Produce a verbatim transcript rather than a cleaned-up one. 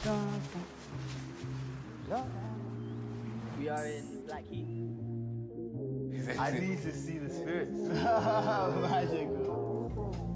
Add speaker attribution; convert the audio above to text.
Speaker 1: We are in Blackheath.
Speaker 2: I need to see the spirits.
Speaker 3: Magic.